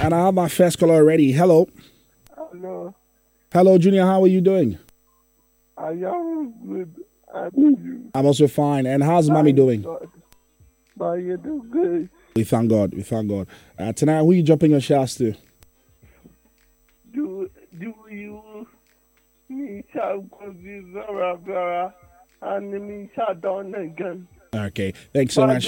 And I have my first caller already. Hello. Hello. Hello, Junior. How are you doing? I am good. You. I'm also fine. And how's mommy doing? But you do good. We thank God. We thank God. Tonight, who are you dropping your shouts to? Do you need to go and me shut down again? Okay. Thanks so much.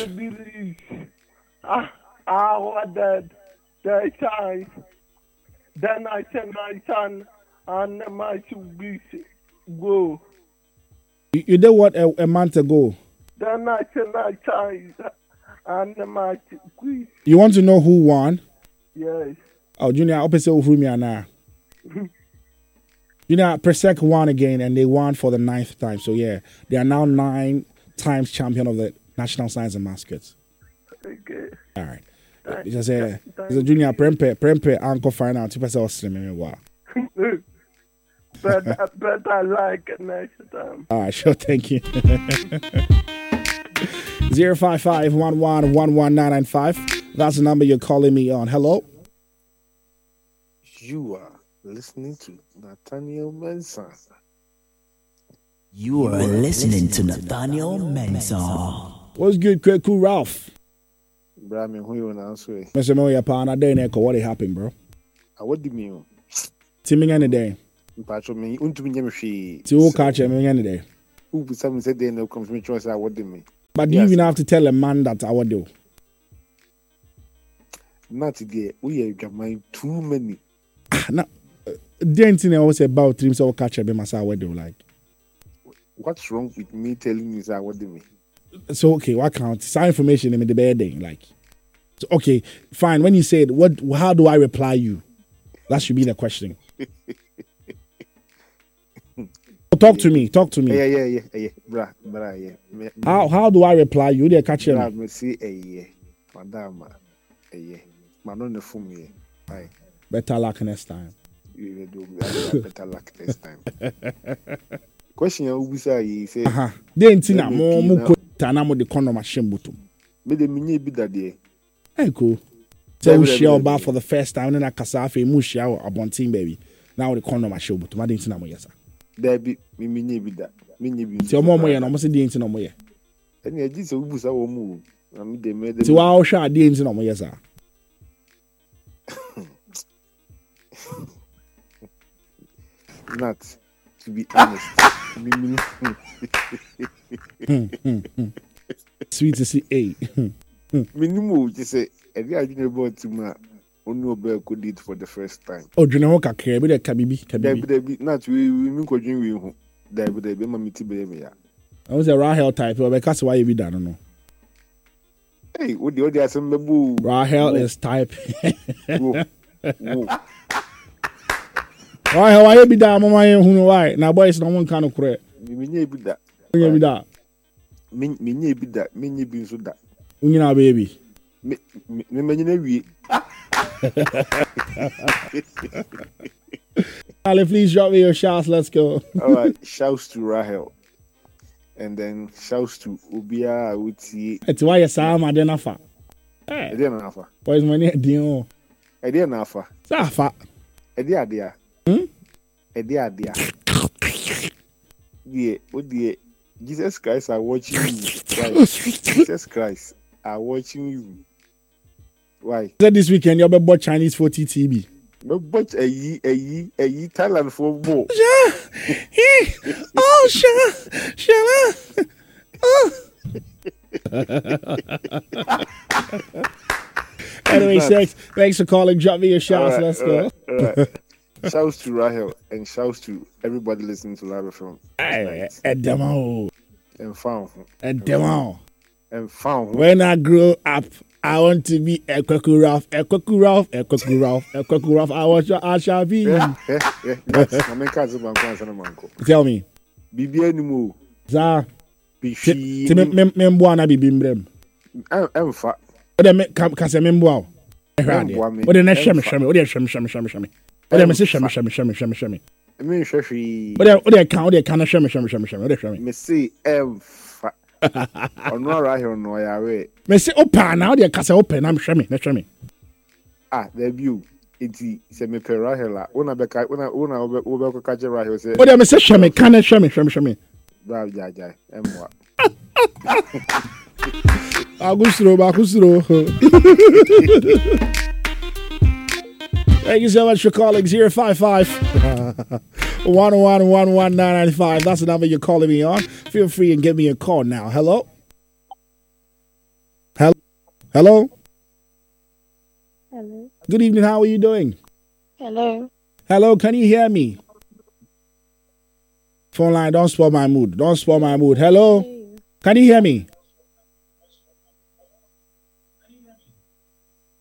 I ordered the child. Then I sent my son and my to go. You did what a month ago? Then I sent my child and my to You want to know who won? Yes. Oh, Junior, I'll say who me now. Junior, Presec won again, and they won for the 9th time. So yeah, they are now 9 times champion of the National Science and Mascots. Okay. All right. It's a Junior Prempe Uncle Final 2% Austrian. Wow. But I like it next time. All right, sure. Thank you. 055-11-11995. That's the number you're calling me on. Hello. You are listening to Nathaniel Mensah. You are listening to Nathaniel Mensah. What's good, Kweku Ralph? Brahmin, who you want to answer? Mr. Moya Pana Day Neko, what happened, bro? What do you mean? Timing any day. Patro me, unto To catch him any day. Who some said they no confirmation I what do me. But do you even have to tell a man that I would do? Not today. We have my too many. No, Denton always about dreams of catch him as I would do. Like, what's wrong with me telling you that what do me? So okay, what counts? Some information in the bed day, like. So, okay, fine. When you said what, how do I reply you? That should be the question. Talk to me. Yeah. Bra, yeah. How do I reply you? They catch him. Me see madam, man no for me. Aye. Better luck next time. You do better luck next time. Question you say say. Denton na mo ko tana mo de kono machine butum. Me de minye bi dade. Hey, cool. So we share about for the first time, and then I casafe, mushia or abontin baby. Now the corner of my show, but my didn't know yes. There be me never that. Me never. Tell more and almost didn't know more. And I did so we will move. I mean, they made so I'll share didn't know more yes. Not to be honest. Sweet to see a minimum just say every idea about to my Only could it for the first time. Oh, do you know what Kabibi? Not we could dream we there would be my meeting baby. I was a Rahel type, but because why you done, no. Hey, what the other assembly boo? Rahel is type. Rahel, why you be down, Mama? Who know why? Now, boys, no one can correct. Me be that. Me be that. Me be that. Me be so that. You know, baby. Me we. Ali, please drop me your shouts. Let's go. All right, shouts to Rahel, and then shouts to Ubia Uti. It's why you saw my dinner for. Hey, Nafa. Where's my name? Dio. Nafa. Safa. Dia. Dia. Yeah, what the Jesus Christ are watching you. Why? Jesus Christ are watching you. Why? This weekend you bought Chinese for TTB. But a ye Thailand for more. Oh, sure. Anyway, thanks for calling. Drop me your shouts. Right, let's go. Right. Shouts to Rahel and shouts to everybody listening to Live FM. And demo. And found. And demo. And found. When I grow up, I want to be a Kweku Ralph. I shall be. Yeah. Tell me. Bibi anymore. Za. Membuana bibimbrem. Emfa. Kase membuao. What the next shame. What the shame. What the message shame. I mean, Shafi. What the account, shame. Me say Emfa. Onora here no ya we. Me say open now the kase open am shame. there you. Iti se me per Rahela. Una catch Rahel say. Oh, they say shame. Can I shame? Bravo, Jai. Emwa. Agustro. Thank you so much for calling 055 111 That's the number you're calling me on. Feel free and give me a call now. Hello? Hello? Good evening. How are you doing? Hello. Hello, can you hear me? Phone line, don't spoil my mood. Hello? Can you hear me?